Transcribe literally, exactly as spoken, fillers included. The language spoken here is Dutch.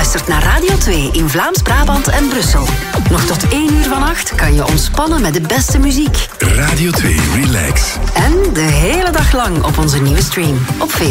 luistert naar Radio twee in Vlaams-Brabant en Brussel. Nog tot één uur vannacht kan je ontspannen met de beste muziek. Radio twee Relax. En de hele dag lang op onze nieuwe stream op V